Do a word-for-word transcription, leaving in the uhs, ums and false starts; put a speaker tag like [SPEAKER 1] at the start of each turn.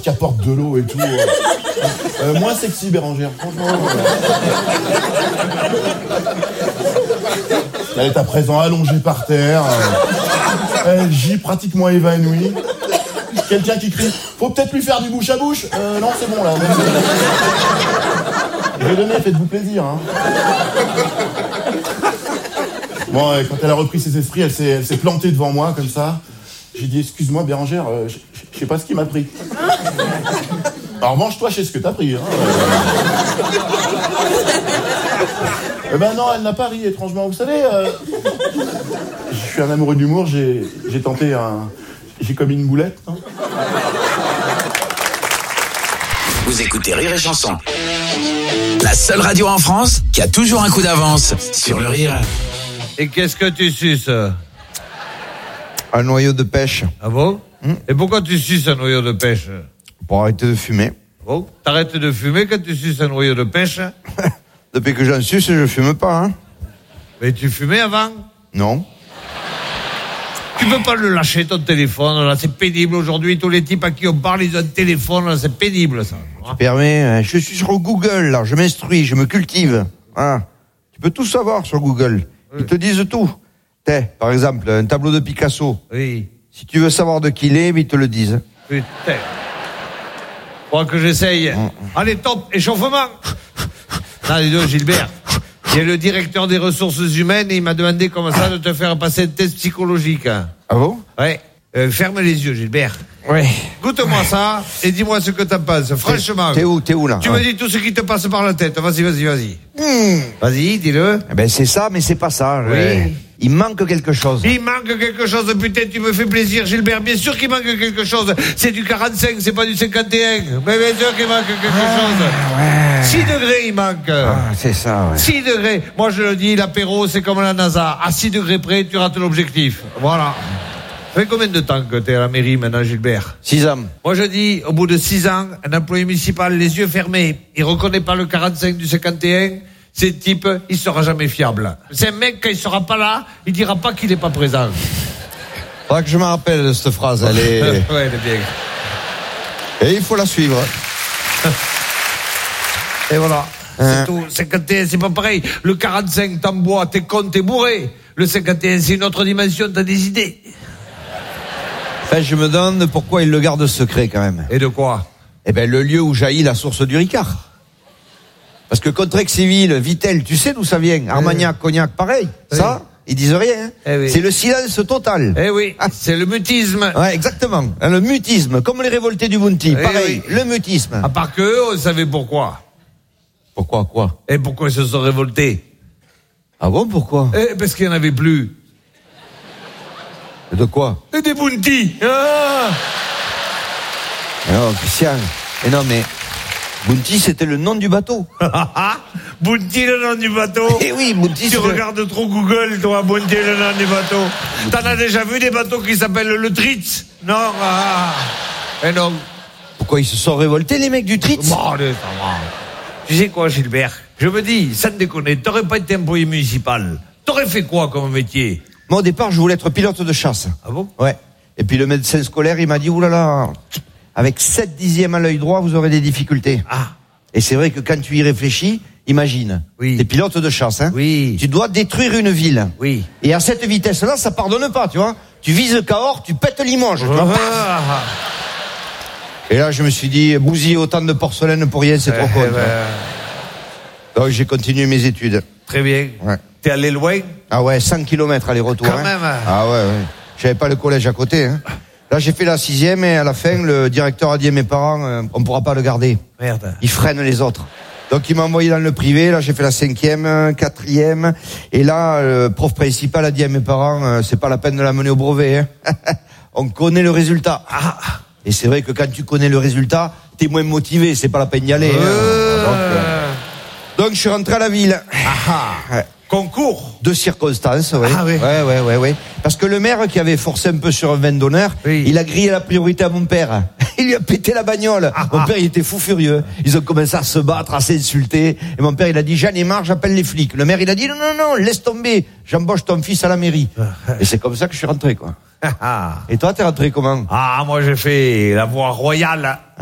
[SPEAKER 1] qui apporte de l'eau et tout. Euh, moins sexy, Bérangère, franchement. Elle est à présent allongée par terre. Elle gît pratiquement évanouie. Quelqu'un qui crie « Faut peut-être lui faire du bouche à bouche !» euh, Non, c'est bon, là. Je vais donner, faites-vous plaisir. Hein. Bon, euh, quand elle a repris ses esprits, elle s'est, elle s'est plantée devant moi, comme ça. J'ai dit « Excuse-moi, Bérangère, euh, je, je sais pas ce qui m'a pris. » Alors, mange-toi, je sais ce que t'as pris. Hein. Eh ben non, elle n'a pas ri, étrangement. Vous savez, euh, je suis un amoureux d'humour, j'ai, j'ai tenté un... J'ai commis une boulette, non?
[SPEAKER 2] Vous écoutez Rire et Chanson. La seule radio en France qui a toujours un coup d'avance sur le rire.
[SPEAKER 3] Et qu'est-ce que tu suces?
[SPEAKER 4] Un noyau de pêche.
[SPEAKER 3] Ah bon? Hum? Et pourquoi tu suces un noyau de pêche?
[SPEAKER 4] Pour arrêter de fumer.
[SPEAKER 3] Bon, t'arrêtes de fumer quand tu suces un noyau de pêche?
[SPEAKER 4] Depuis que j'en suce, je fume pas, hein.
[SPEAKER 3] Mais tu fumais avant?
[SPEAKER 4] Non.
[SPEAKER 3] Tu peux pas le lâcher, ton téléphone, là, c'est pénible aujourd'hui. Tous les types à qui on parle, ils ont un téléphone, là, c'est pénible, ça.
[SPEAKER 4] Tu permets, je suis sur Google, là, je m'instruis, je me cultive. Hein. Tu peux tout savoir sur Google. Oui. Ils te disent tout. T'es, par exemple, un tableau de Picasso.
[SPEAKER 3] Oui.
[SPEAKER 4] Si tu veux savoir de qui il est, ils te le disent.
[SPEAKER 3] Putain. Faut que j'essaye. Mmh. Allez, top, échauffement. Non, dis donc, Gilbert. Il y a le directeur des ressources humaines et il m'a demandé comment ça de te faire passer un test psychologique.
[SPEAKER 4] Ah bon?
[SPEAKER 3] Ouais. Euh, ferme les yeux, Gilbert.
[SPEAKER 4] Ouais.
[SPEAKER 3] Goûte-moi ouais. ça et dis-moi ce que t'en penses. Franchement.
[SPEAKER 4] T'es où, t'es où là?
[SPEAKER 3] Tu ouais. me dis tout ce qui te passe par la tête. Vas-y, vas-y, vas-y.
[SPEAKER 4] Mmh.
[SPEAKER 3] Vas-y, dis-le.
[SPEAKER 4] Eh ben c'est ça, mais c'est pas ça.
[SPEAKER 3] Oui.
[SPEAKER 4] Ouais. Il manque quelque chose.
[SPEAKER 3] Il manque quelque chose, putain, tu me fais plaisir, Gilbert. Bien sûr qu'il manque quelque chose. C'est du quarante-cinq, c'est pas du cinquante et un. Mais bien sûr qu'il manque quelque ah, chose.
[SPEAKER 4] Ouais.
[SPEAKER 3] six degrés, il manque.
[SPEAKER 4] Ah, c'est ça, ouais.
[SPEAKER 3] six degrés. Moi, je le dis, l'apéro, c'est comme la NASA. À six degrés près, tu rates l'objectif. Voilà. Ça fait combien de temps que t'es à la mairie maintenant, Gilbert?
[SPEAKER 4] Six ans.
[SPEAKER 3] Moi, je dis, au bout de six ans, un employé municipal, les yeux fermés, il reconnaît pas le quarante-cinq du cinquante et un. C'est type, il sera jamais fiable. C'est un mec, quand il sera pas là, il dira pas qu'il est pas présent.
[SPEAKER 4] Faudra que je me rappelle de cette phrase, elle est...
[SPEAKER 3] ouais, elle est bien.
[SPEAKER 4] Et il faut la suivre.
[SPEAKER 3] Et voilà.
[SPEAKER 4] Hein.
[SPEAKER 3] C'est tout. cinquante et un, c'est pas pareil. Le quarante-cinq, t'en bois, t'es con, t'es bourré. Le cinquante et un, c'est une autre dimension, t'as des idées.
[SPEAKER 4] Enfin, je me demande pourquoi il le garde secret, quand même.
[SPEAKER 3] Et de quoi?
[SPEAKER 4] Eh ben, le lieu où jaillit la source du Ricard. Parce que Contrexéville, Vittel, tu sais d'où ça vient? Armagnac, Cognac, pareil. Oui. Ça, ils disent rien. Hein.
[SPEAKER 3] Eh oui.
[SPEAKER 4] C'est le silence total.
[SPEAKER 3] Eh oui, ah. C'est le mutisme.
[SPEAKER 4] Ouais, exactement. Le mutisme, comme les révoltés du Bounty. Eh pareil, oui. Le mutisme.
[SPEAKER 3] À part que on savait pourquoi.
[SPEAKER 4] Pourquoi quoi?
[SPEAKER 3] Et pourquoi ils se sont révoltés?
[SPEAKER 4] Ah bon, pourquoi?
[SPEAKER 3] Eh, parce qu'il n'y en avait plus.
[SPEAKER 4] Et de quoi?
[SPEAKER 3] Et des Bounty. Ah
[SPEAKER 4] non, Christian. Et non, mais... Bounty, c'était le nom du bateau.
[SPEAKER 3] Bounty, le nom du bateau.
[SPEAKER 4] Eh oui, Bounty.
[SPEAKER 3] Tu regardes le... trop Google, toi, Bounty, le nom du bateau. T'en as déjà vu des bateaux qui s'appellent le Tritz? Non. Ah. Eh non.
[SPEAKER 4] Pourquoi ils se sont révoltés, les mecs du Tritz?
[SPEAKER 3] Bon, allez, ça va. Tu sais quoi, Gilbert? Je me dis, sans déconner, t'aurais pas été employé municipal. T'aurais fait quoi comme métier?
[SPEAKER 4] Moi, au départ, je voulais être pilote de chasse.
[SPEAKER 3] Ah bon?
[SPEAKER 4] Ouais. Et puis le médecin scolaire, il m'a dit, oulala, avec sept dixièmes à l'œil droit, vous aurez des difficultés.
[SPEAKER 3] Ah.
[SPEAKER 4] Et c'est vrai que quand tu y réfléchis, imagine.
[SPEAKER 3] Oui.
[SPEAKER 4] T'es pilote de chasse, hein.
[SPEAKER 3] Oui.
[SPEAKER 4] Tu dois détruire une ville.
[SPEAKER 3] Oui.
[SPEAKER 4] Et à cette vitesse-là, ça pardonne pas, tu vois. Tu vises Cahors, tu pètes Limoges. Tu vois.
[SPEAKER 3] Ah.
[SPEAKER 4] Et là, je me suis dit, bousiller autant de porcelaine pour rien, c'est trop con.
[SPEAKER 3] Eh ben...
[SPEAKER 4] Donc j'ai continué mes études.
[SPEAKER 3] Très bien.
[SPEAKER 4] Ouais.
[SPEAKER 3] T'es allé loin?
[SPEAKER 4] Ah ouais, cent kilomètres aller-retour.
[SPEAKER 3] Quand
[SPEAKER 4] hein.
[SPEAKER 3] même.
[SPEAKER 4] Ah ouais, ouais. J'avais pas le collège à côté, hein. Là, j'ai fait la sixième et à la fin, le directeur a dit à mes parents, euh, on pourra pas le garder.
[SPEAKER 3] Merde.
[SPEAKER 4] Il freine les autres. Donc, il m'a envoyé dans le privé. Là, j'ai fait la cinquième, quatrième. Et là, le prof principal a dit à mes parents, euh, c'est pas la peine de l'amener au brevet, hein. On connaît le résultat. Ah. Et c'est vrai que quand tu connais le résultat, t'es moins motivé. C'est pas la peine d'y aller.
[SPEAKER 3] Euh...
[SPEAKER 4] Hein. Donc, euh... Donc, je suis rentré à la ville.
[SPEAKER 3] Ah. Ouais. Concours
[SPEAKER 4] de circonstances, ouais.
[SPEAKER 3] Ah oui.
[SPEAKER 4] Ouais, ouais, ouais, ouais. Parce que le maire qui avait forcé un peu sur un vin d'honneur, oui. Il a grillé la priorité à mon père. Il lui a pété la bagnole. Ah, mon ah. père, il était fou furieux. Ils ont commencé à se battre, à s'insulter. Et mon père, il a dit, j'en ai marre, j'appelle les flics. Le maire, il a dit, non, non, non, laisse tomber. J'embauche ton fils à la mairie. Et c'est comme ça que je suis rentré, quoi. Et toi, t'es rentré comment?
[SPEAKER 3] Ah, moi, j'ai fait la voie royale.